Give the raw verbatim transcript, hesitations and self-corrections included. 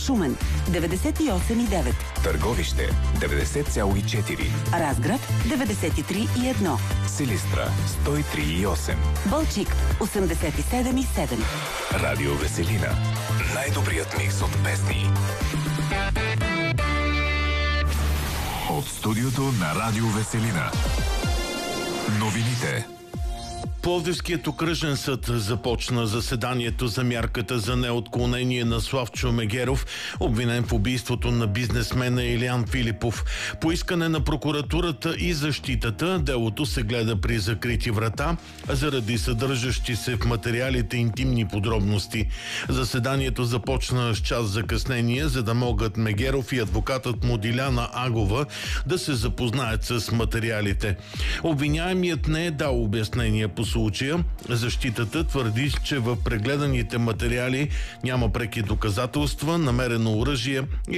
Шумен деветдесет и осем и девет, Търговище деветдесет цяло и четири, Разград деветдесет и три и едно, Силистра сто и три и осем, Балчик осемдесет и седем и седем. Радио Веселина. Най-добрият микс от песни. От студиото на Радио Веселина. Новините. Пловдивският окръжен съд започна заседанието за мярката за неотклонение на Славчо Мегеров, обвинен в убийството на бизнесмена Илиян Филипов. По искане на прокуратурата и защитата, делото се гледа при закрити врата, заради съдържащи се в материалите интимни подробности. Заседанието започна с час закъснение, за да могат Мегеров и адвокатът му Диляна Агова да се запознаят с материалите. Обвиняемият не е дал обяснение по случая. Защитата твърди, че в прегледаните материали няма преки доказателства, намерено оръжие